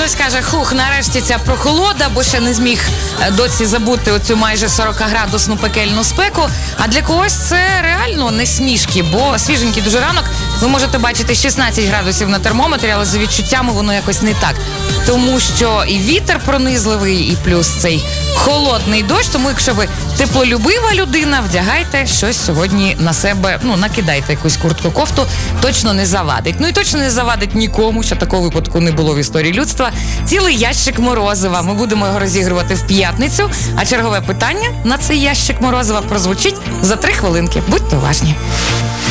хтось каже, нарешті ця прохолода, бо ще не зміг досі забути оцю майже 40-градусну пекельну спеку. А для когось це реально не смішки, бо свіженький дуже ранок. Ви можете бачити 16 градусів на термометрі, але за відчуттями воно якось не так. Тому що і вітер пронизливий, і плюс цей холодний дощ. Тому якщо ви теплолюбива людина, вдягайте щось сьогодні на себе, накидайте якусь куртку, кофту, точно не завадить. Ну і точно не завадить нікому, що такого випадку не було в історії людства. Цілий ящик морозива. Ми будемо його розігрувати в п'ятницю, а чергове питання на цей ящик морозива прозвучить за 3 хвилинки. Будьте уважні.